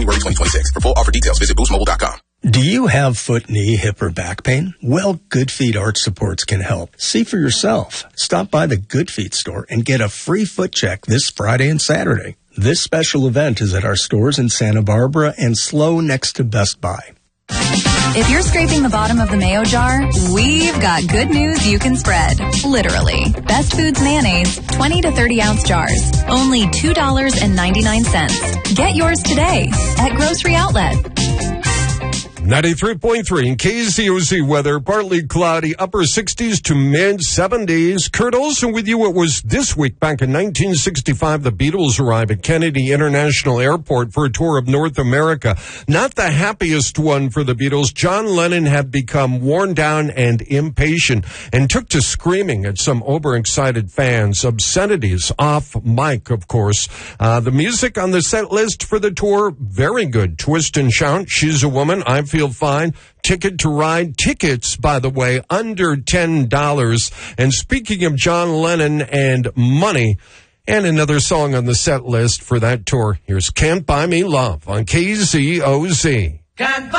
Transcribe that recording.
January 2026. For full offer details, visit boostmobile.com. Do you have foot, knee, hip, or back pain? Well, Good Feet Arch Supports can help. See for yourself. Stop by the Good Feet store and get a free foot check this Friday and Saturday. This special event is at our stores in Santa Barbara and SLO next to Best Buy. If you're scraping the bottom of the mayo jar, we've got good news you can spread. Literally. Best Foods mayonnaise, 20 to 30 ounce jars. Only $2.99. Get yours today at Grocery Outlet. 93.3 in KZOZ weather, partly cloudy, upper 60s to mid 70s. Kurt Olson with you. It was this week, back in 1965, the Beatles arrived at Kennedy International Airport for a tour of North America. Not the happiest one for the Beatles. John Lennon had become worn down and impatient and took to screaming at some overexcited fans. Obscenities off mic, of course. The music on the set list for the tour, very good. Twist and Shout, She's a Woman, I Feel Fine, Ticket to Ride. Tickets, by the way, under $10. And speaking of John Lennon and money, and another song on the set list for that tour, here's Can't Buy Me Love on KZOZ. Can't buy